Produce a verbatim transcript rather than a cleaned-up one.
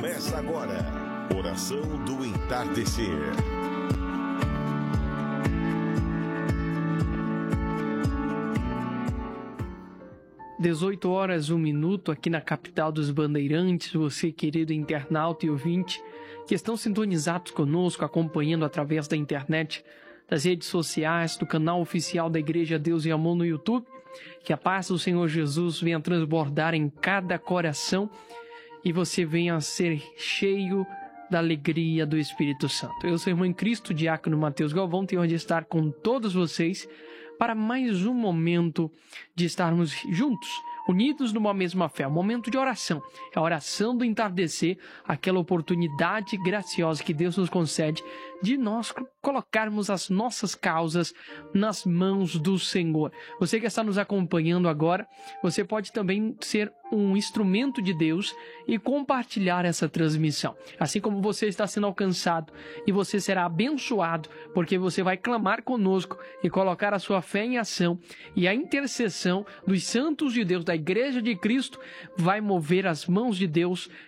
Começa agora, Oração do Entardecer. dezoito horas, um minuto, aqui na capital dos Bandeirantes, você, querido internauta e ouvinte, que estão sintonizados conosco, acompanhando através da internet, das redes sociais, do canal oficial da Igreja Deus e Amor no YouTube. Que a paz do Senhor Jesus venha transbordar em cada coração e você venha a ser cheio da alegria do Espírito Santo. Eu sou o irmão em Cristo, diácono Mateus Galvão, tenho de estar com todos vocês para mais um momento de estarmos juntos, unidos numa mesma fé, um momento de oração. É a oração do entardecer, aquela oportunidade graciosa que Deus nos concede de nós colocarmos as nossas causas nas mãos do Senhor. Você que está nos acompanhando agora, você pode também ser um instrumento de Deus e compartilhar essa transmissão. Assim como você está sendo alcançado e você será abençoado, porque você vai clamar conosco e colocar a sua fé em ação, e a intercessão dos santos de Deus, da Igreja de Cristo, vai mover as mãos de Deus